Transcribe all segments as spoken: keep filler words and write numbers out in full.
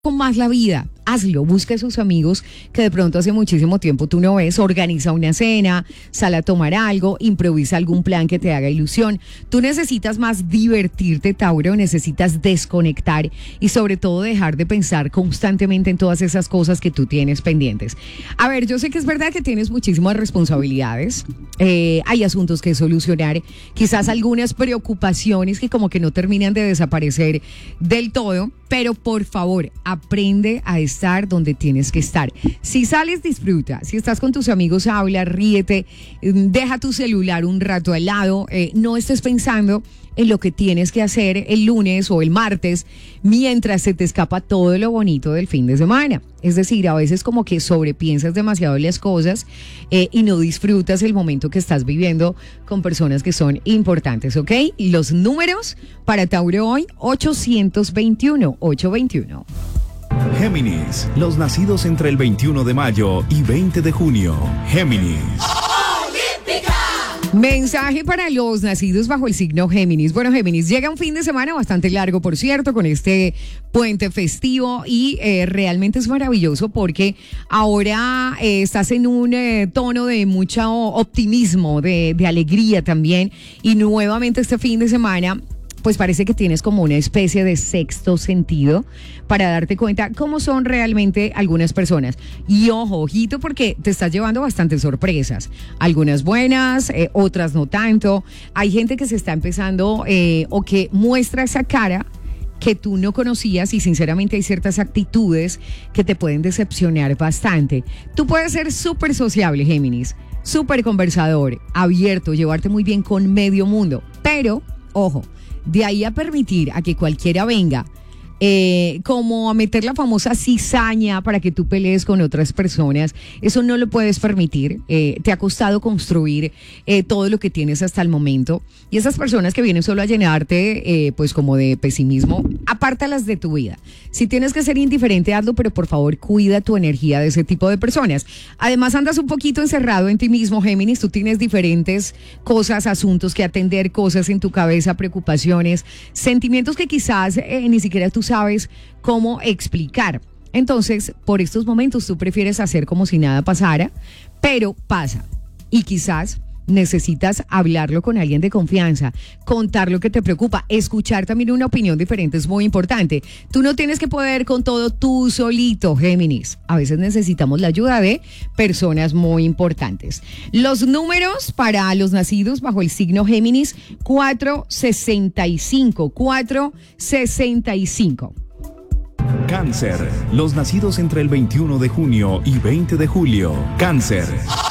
con más la vida, hazlo, busca a esos amigos que de pronto hace muchísimo tiempo tú no ves, organiza una cena, sal a tomar algo, improvisa algún plan que te haga ilusión. Tú necesitas más divertirte, Tauro, necesitas desconectar y sobre todo dejar de pensar constantemente en todas esas cosas que tú tienes pendientes. A ver, yo sé que es verdad que tienes muchísimas responsabilidades, eh, hay asuntos que solucionar, quizás algunas preocupaciones que como que no terminan de desaparecer del todo, pero por favor, aprende a estar donde tienes que estar. Si sales, disfruta. Si estás con tus amigos, habla, ríete, deja tu celular un rato al lado, eh, no estés pensando en lo que tienes que hacer el lunes o el martes mientras se te escapa todo lo bonito del fin de semana. Es decir, a veces como que sobrepiensas demasiado las cosas eh, y no disfrutas el momento que estás viviendo con personas que son importantes, ¿ok? Los números para Tauro hoy, ochocientos veintiuno, ochocientos veintiuno. Géminis, los nacidos entre el veintiuno de mayo y veinte de junio. Géminis. Mensaje para los nacidos bajo el signo Géminis. Bueno, Géminis, llega un fin de semana bastante largo, por cierto, con este puente festivo y eh, realmente es maravilloso porque ahora eh, estás en un eh, tono de mucho optimismo, de, de alegría también, y nuevamente este fin de semana pues parece que tienes como una especie de sexto sentido para darte cuenta cómo son realmente algunas personas. Y ojo, ojito, porque te estás llevando bastantes sorpresas. Algunas buenas, eh, otras no tanto. Hay gente que se está empezando eh, o que muestra esa cara que tú no conocías y sinceramente hay ciertas actitudes que te pueden decepcionar bastante. Tú puedes ser súper sociable, Géminis, súper conversador, abierto, llevarte muy bien con medio mundo, pero, ojo, de ahí a permitir a que cualquiera venga eh, como a meter la famosa cizaña para que tú pelees con otras personas, eso no lo puedes permitir. Eh, te ha costado construir eh, todo lo que tienes hasta el momento y esas personas que vienen solo a llenarte eh, pues como de pesimismo, apártalas de tu vida. Si tienes que ser indiferente, hazlo, pero por favor cuida tu energía de ese tipo de personas. Además andas un poquito encerrado en ti mismo, Géminis, tú tienes diferentes cosas, asuntos que atender, cosas en tu cabeza, preocupaciones, sentimientos que quizás eh, ni siquiera tú sabes cómo explicar. Entonces, por estos momentos tú prefieres hacer como si nada pasara, pero pasa. Y quizás necesitas hablarlo con alguien de confianza, contar lo que te preocupa, escuchar también una opinión diferente es muy importante. Tú no tienes que poder con todo tú solito, Géminis. A veces necesitamos la ayuda de personas muy importantes. Los números para los nacidos bajo el signo Géminis, cuatro sesenta y cinco, cuatro sesenta y cinco. Cáncer, los nacidos entre el veintiuno de junio y veinte de julio. Cáncer.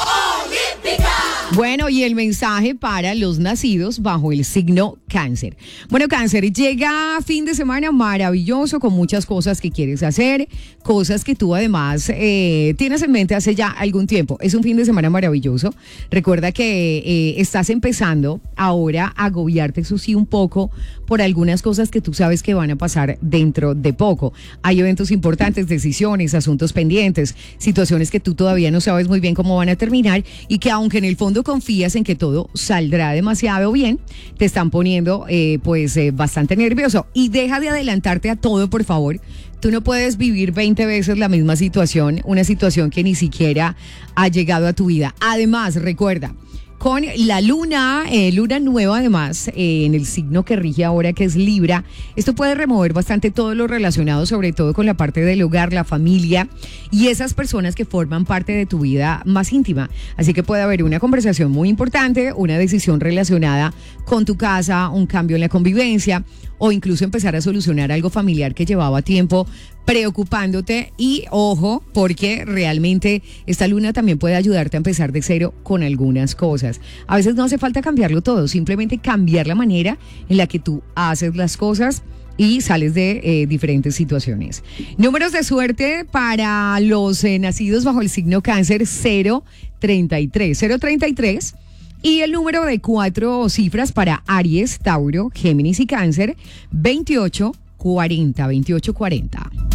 Bueno, y el mensaje para los nacidos bajo el signo Cáncer. Bueno, Cáncer, llega fin de semana maravilloso con muchas cosas que quieres hacer, cosas que tú además eh, tienes en mente hace ya algún tiempo. Es un fin de semana maravilloso. Recuerda que eh, estás empezando ahora a agobiarte, eso sí, un poco por algunas cosas que tú sabes que van a pasar dentro de poco. Hay eventos importantes, decisiones, asuntos pendientes, situaciones que tú todavía no sabes muy bien cómo van a terminar y que aunque en el fondo confías en que todo saldrá demasiado bien, te están poniendo eh, pues eh, bastante nervioso. Y deja de adelantarte a todo, por favor. Tú no puedes vivir veinte veces la misma situación, una situación que ni siquiera ha llegado a tu vida. Además, recuerda, con la luna, eh, luna nueva además, eh, en el signo que rige ahora, que es Libra, esto puede remover bastante todo lo relacionado, sobre todo con la parte del hogar, la familia y esas personas que forman parte de tu vida más íntima. Así que puede haber una conversación muy importante, una decisión relacionada con tu casa, un cambio en la convivencia o incluso empezar a solucionar algo familiar que llevaba tiempo preocupándote. Y ojo, porque realmente esta luna también puede ayudarte a empezar de cero con algunas cosas. A veces no hace falta cambiarlo todo, simplemente cambiar la manera en la que tú haces las cosas y sales de eh, diferentes situaciones. Números de suerte para los eh, nacidos bajo el signo Cáncer, cero treinta y tres, cero treinta y tres. Y el número de cuatro cifras para Aries, Tauro, Géminis y Cáncer, veintiocho cuarenta, veintiocho cuarenta.